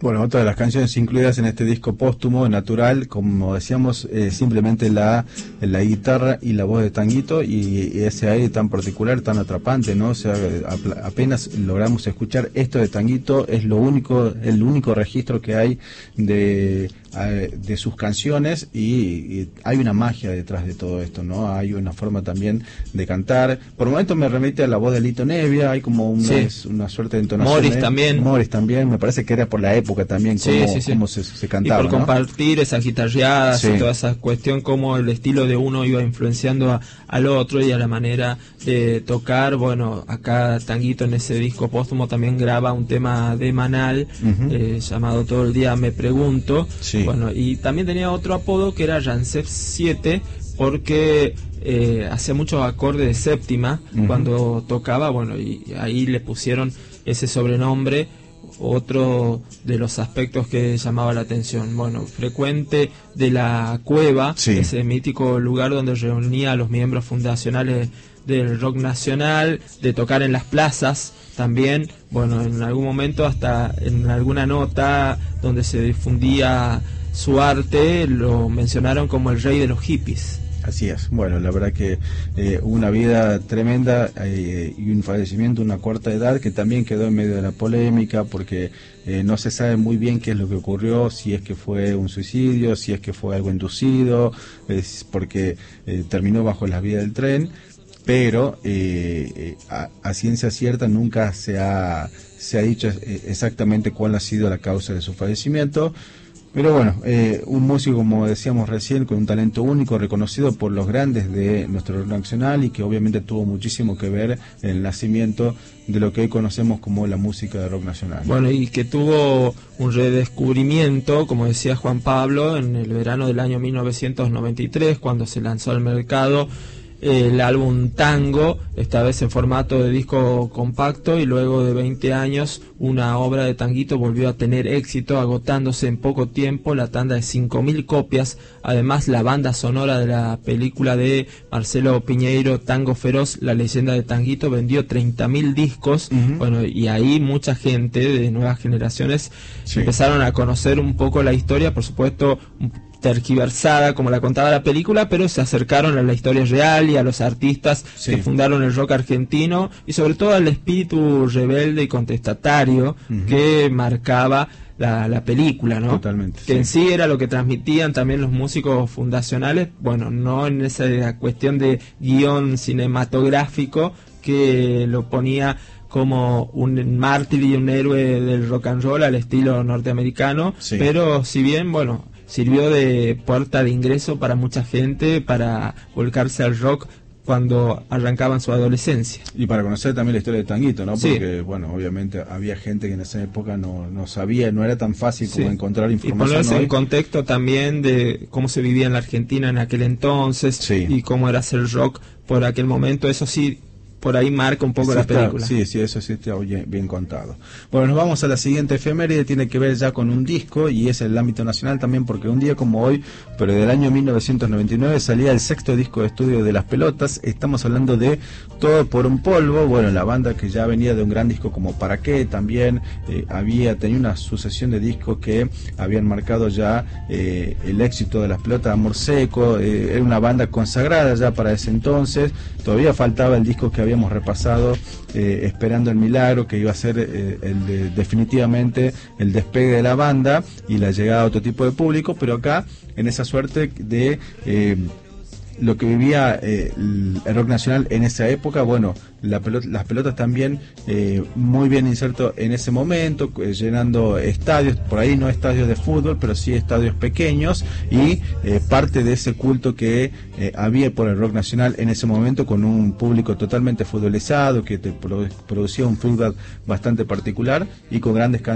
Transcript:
Bueno, otra de las canciones incluidas en este disco póstumo, Natural, como decíamos, simplemente la guitarra y la voz de Tanguito y ese aire tan particular, tan atrapante, ¿no? O sea, apenas logramos escuchar esto de Tanguito, es el único registro que hay de sus canciones y hay una magia detrás de todo esto, ¿no? Hay una forma también de cantar. Por momentos me remite a la voz de Lito Nebbia, hay como una suerte de entonación. Morris también, me parece que era por la época también, cómo se cantaba, y por compartir esas guitarreadas y toda esa cuestión, cómo el estilo de uno iba influenciando al otro y a la manera de tocar. Bueno, acá Tanguito en ese disco póstumo también graba un tema de Manal, llamado Todo el día me pregunto. Bueno, y también tenía otro apodo que era Rancef 7, porque hacía muchos acordes de séptima cuando tocaba, bueno, y ahí le pusieron ese sobrenombre. Otro de los aspectos que llamaba la atención, bueno, frecuente de la Cueva, ese mítico lugar donde reunía a los miembros fundacionales del rock nacional, de tocar en las plazas también. Bueno, en algún momento hasta en alguna nota donde se difundía su arte lo mencionaron como el rey de los hippies. Así es. Bueno, la verdad que una vida tremenda y un fallecimiento a una corta edad que también quedó en medio de la polémica porque no se sabe muy bien qué es lo que ocurrió, si es que fue un suicidio, si es que fue algo inducido, porque terminó bajo las vías del tren, pero a ciencia cierta nunca se ha dicho exactamente cuál ha sido la causa de su fallecimiento. Pero bueno, un músico, como decíamos recién, con un talento único, reconocido por los grandes de nuestro rock nacional y que obviamente tuvo muchísimo que ver en el nacimiento de lo que hoy conocemos como la música de rock nacional. Bueno, y que tuvo un redescubrimiento, como decía Juan Pablo, en el verano del año 1993, cuando se lanzó al mercado el álbum Tango, esta vez en formato de disco compacto, y luego de 20 años una obra de Tanguito volvió a tener éxito, agotándose en poco tiempo la tanda de 5.000 copias. Además, la banda sonora de la película de Marcelo Piñeiro, Tango Feroz, la leyenda de Tanguito, vendió 30.000 discos. Bueno, y ahí mucha gente de nuevas generaciones empezaron a conocer un poco la historia, por supuesto tergiversada como la contaba la película, pero se acercaron a la historia real y a los artistas que fundaron el rock argentino y sobre todo al espíritu rebelde y contestatario que marcaba la película, ¿no? Totalmente. Que en sí era lo que transmitían también los músicos fundacionales, bueno, no en esa cuestión de guión cinematográfico que lo ponía como un mártir y un héroe del rock and roll al estilo norteamericano, pero si bien, bueno, sirvió de puerta de ingreso para mucha gente para volcarse al rock cuando arrancaban su adolescencia. Y para conocer también la historia de Tanguito, ¿no? Porque, bueno, obviamente había gente que en esa época no sabía, no era tan fácil como encontrar información. Y ponerse hoy en contexto también de cómo se vivía en la Argentina en aquel entonces y cómo era hacer rock por aquel momento, eso sí, por ahí marca un poco la película. Sí, eso sí está bien contado. Bueno, nos vamos a la siguiente efeméride, tiene que ver ya con un disco y es el ámbito nacional también, porque un día como hoy, pero del año 1999, salía el 6º disco de estudio de Las Pelotas. Estamos hablando de Todo por un polvo. Bueno, la banda que ya venía de un gran disco como Para qué, también había tenido una sucesión de discos que habían marcado ya el éxito de Las Pelotas, Amor Seco, era una banda consagrada ya para ese entonces. Todavía faltaba el disco que habíamos repasado, Esperando el Milagro, que iba a ser definitivamente el despegue de la banda y la llegada a otro tipo de público, pero acá en esa suerte de lo que vivía el rock nacional en esa época, bueno, Las Pelotas también muy bien inserto en ese momento, llenando estadios, por ahí no estadios de fútbol, pero sí estadios pequeños, y parte de ese culto que había por el rock nacional en ese momento, con un público totalmente futbolizado, que te producía un feedback bastante particular y con grandes canciones